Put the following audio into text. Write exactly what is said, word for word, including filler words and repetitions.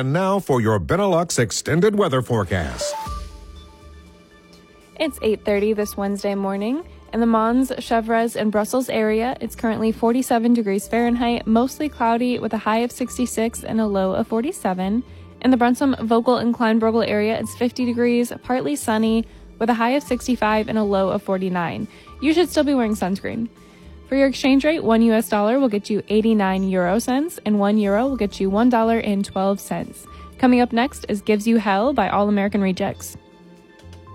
And now for your Benelux extended weather forecast. It's eight thirty this Wednesday morning. In the Mons, Chevres, and Brussels area, it's currently forty-seven degrees Fahrenheit, mostly cloudy with a high of sixty-six and a low of forty-seven. In the Brunsum, Vogel, and Kleinburgel area, it's fifty degrees, partly sunny, with a high of sixty-five and a low of forty-nine. You should still be wearing sunscreen. For your exchange rate, one U S dollar will get you eighty-nine euro cents, and one euro will get you one dollar and twelve cents. Coming up next is Gives You Hell by All American Rejects.